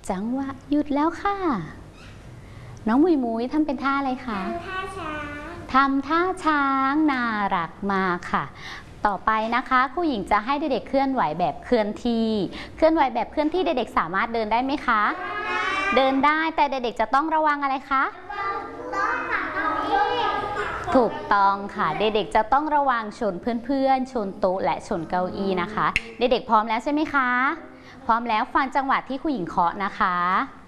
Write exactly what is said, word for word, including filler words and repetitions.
จังหวะหยุดแล้วค่ะน้องมุยมุยทำเป็นท่าอะไรคะทำท่าช้างทำท่าช้างน่ารักมากค่ะต่อไปนะคะครูหญิงจะให้เด็กๆเคลื่อนไหวแบบเคลื่อนที่เคลื่อนไหวแบบเคลื่อนที่เด็กๆสามารถเดินได้ไหมคะเดินได้แต่เด็กๆจะต้องระวังอะไรคะถูกต้องค่ะเด็กๆจะต้องระวังชนเพื่อนๆชนโต๊ะและชนเก้าอี้นะคะเด็กๆพร้อมแล้วใช่ไหมคะพร้อมแล้วฟังจังหวะที่ครูหญิงเคาะนะคะ